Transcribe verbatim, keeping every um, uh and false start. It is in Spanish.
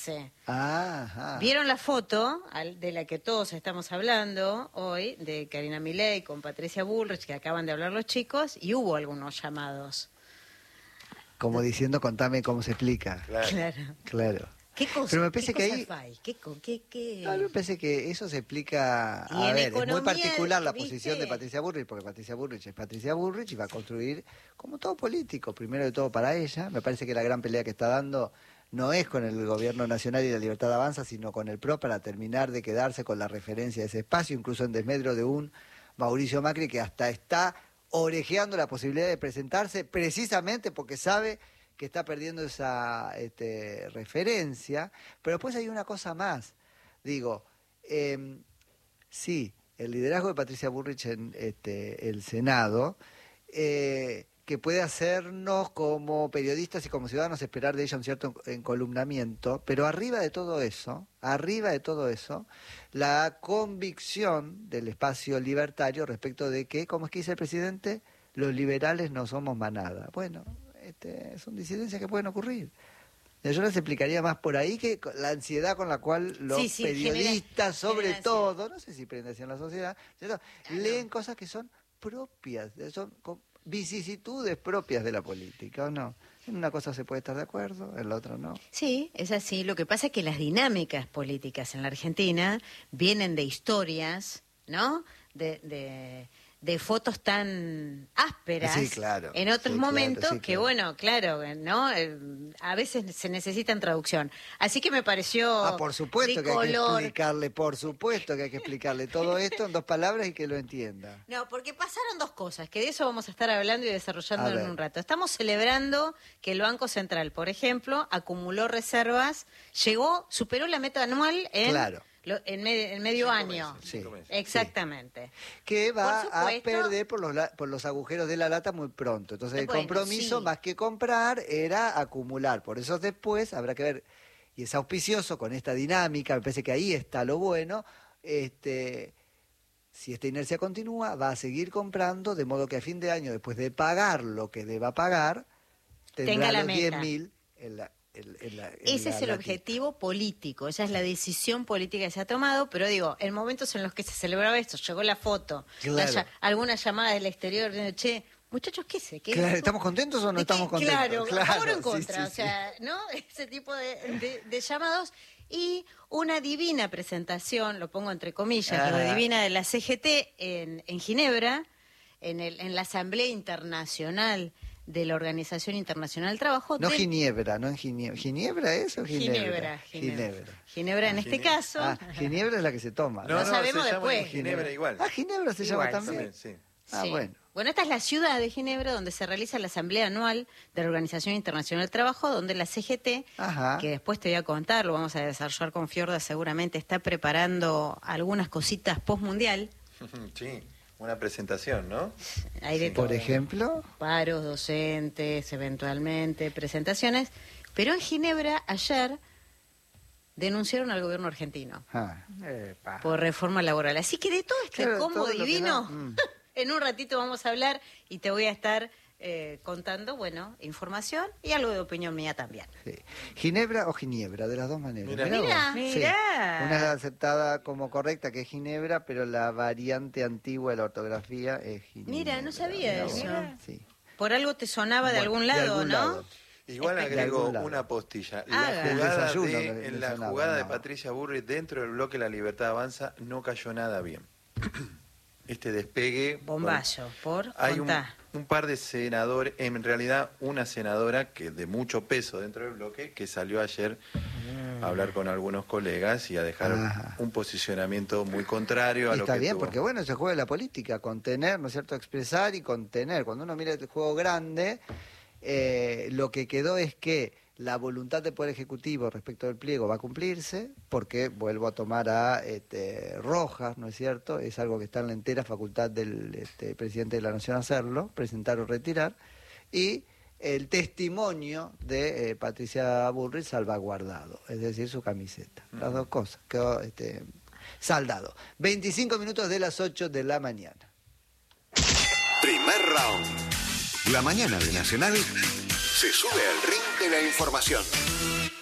parece. Ajá. ¿Vieron la foto al- de la que todos estamos hablando hoy, de Karina Milei con Patricia Bullrich, que acaban de hablar los chicos, y hubo algunos llamados? Como diciendo, contame cómo se explica. Claro. Claro. Claro. ¿Qué cosa, Pero me parece qué que cosas ahí- hay? ¿Qué, co- qué, qué? No, me parece que eso se explica, Y a en ver, es muy economía, particular la ¿viste? posición de Patricia Bullrich, porque Patricia Bullrich es Patricia Bullrich y va a construir, como todo político, primero de todo para ella. Me parece que la gran pelea que está dando no es con el gobierno nacional y la Libertad Avanza, sino con el P R O para terminar de quedarse con la referencia de ese espacio, incluso en desmedro de un Mauricio Macri que hasta está orejeando la posibilidad de presentarse precisamente porque sabe que está perdiendo esa este, referencia. Pero después hay una cosa más. Digo, eh, sí, el liderazgo de Patricia Bullrich en este, el Senado, eh, que puede hacernos como periodistas y como ciudadanos esperar de ella un cierto encolumnamiento, pero arriba de todo eso, arriba de todo eso, la convicción del espacio libertario respecto de que, como es que dice el presidente, los liberales no somos manada. Bueno, este, son disidencias que pueden ocurrir. Yo les explicaría más por ahí que la ansiedad con la cual los Sí, sí, periodistas, genera- sobre genera todo, no sé si prende así en la sociedad, ¿cierto? Leen cosas que son propias, son co- vicisitudes propias de la política, ¿o no? En una cosa se puede estar de acuerdo, en la otra no. Sí, es así. Lo que pasa es que las dinámicas políticas en la Argentina vienen de historias, ¿no? De, de, de fotos tan ásperas Sí, claro. en otros Sí, claro, momentos sí, que, claro. bueno, claro, ¿no? Eh, a veces se necesitan traducción. Así que me pareció Ah, por supuesto de que hay que color. explicarle, por supuesto que hay que explicarle todo esto en dos palabras y que lo entienda. No, porque pasaron dos cosas, que de eso vamos a estar hablando y desarrollando A ver. en un rato. Estamos celebrando que el Banco Central, por ejemplo, acumuló reservas, llegó, superó la meta anual en, Claro. lo- en, me- en medio Cinco año. meses, cinco Sí. meses. Exactamente. Que va Por a supuesto. perder por los, la- por los agujeros de la lata muy pronto. Entonces el Bueno, compromiso, sí. más que comprar, era acumular. Por eso después habrá que ver, y es auspicioso con esta dinámica, me parece que ahí está lo bueno, este, si esta inercia continúa, va a seguir comprando, de modo que a fin de año, después de pagar lo que deba pagar, tendrá Tenga la los diez meta. mil en la... en- en la- en Ese la es el latita. objetivo político, esa es la decisión política que se ha tomado, pero digo, en momentos en los que se celebraba esto, llegó la foto, la Claro. lla- alguna llamada del exterior, de, che, muchachos, ¿qué sé? ¿Qué, Claro, ¿estamos contentos o no ¿De qué? estamos contentos? Claro, a favor o en sí, contra, sí, o sea, ¿no? Ese tipo de, de- de llamados. Y una divina presentación, lo pongo entre comillas, lo de Ah. divina de la C G T en, en Ginebra, en, el, en la Asamblea Internacional de la Organización Internacional del Trabajo. No de- Ginebra, no en Ginebra. ¿Ginebra es o Ginebra? Ginebra, Ginebra. Ginebra en este caso. Ah, Ginebra es la que se toma. Lo sabemos se llama después. Ginebra igual. Ah, Ginebra se Igual, llama también. También, sí. Ah, Sí. bueno. Bueno, esta es la ciudad de Ginebra donde se realiza la Asamblea Anual de la Organización Internacional del Trabajo, donde la C G T, Ajá. que después te voy a contar, lo vamos a desarrollar con Fiorda, seguramente está preparando algunas cositas post-mundial. Sí, una presentación, ¿no? Hay de Sí. todo. Por ejemplo, Paros docentes, eventualmente, presentaciones. Pero en Ginebra, ayer, denunciaron al gobierno argentino ah, por reforma laboral. Así que de todo este Claro, combo todo lo que divino, no- mm. en un ratito vamos a hablar y te voy a estar eh, contando, bueno, información y algo de opinión mía también. sí. Ginebra o Ginebra, de las dos maneras. Mirá. Mirá Mirá, vos. mirá. Una es aceptada como correcta, que es Ginebra, pero la variante antigua de la ortografía es Ginebra. Mira, no sabía Mirá vos. eso. Sí. Por algo te sonaba de Bueno, algún de lado, algún ¿no? lado. Igual Espe- De agrego algún lado. una postilla. Haga. La El jugada, desayuno de, que en la mencionaba, jugada de no. Patricia Burri dentro del bloque La Libertad Avanza no cayó nada bien. Este despegue... Bombazo, por Hay un, contá. un par de senadores, en realidad una senadora que de mucho peso dentro del bloque, que salió ayer a hablar con algunos colegas y a dejar Ajá. un posicionamiento muy contrario a Y lo está que bien, tuvo. porque bueno, se juega la política, contener, ¿no es cierto?, expresar y contener. Cuando uno mira el juego grande, eh, lo que quedó es que la voluntad del Poder Ejecutivo respecto del pliego va a cumplirse, porque vuelvo a tomar a este, Rojas, ¿no es cierto? Es algo que está en la entera facultad del este, presidente de la Nación hacerlo, presentar o retirar, y el testimonio de eh, Patricia Bullrich salvaguardado, es decir, su camiseta. Las dos cosas, quedó este, saldado. veinticinco minutos de las ocho de la mañana. Primer round. La mañana de Nacional se sube al ring de la información.